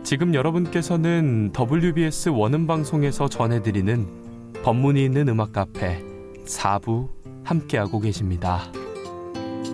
지금 여러분께서는 WBS 원음방송에서 전해드리는 법문이 있는 음악 카페 4부 함께하고 계십니다.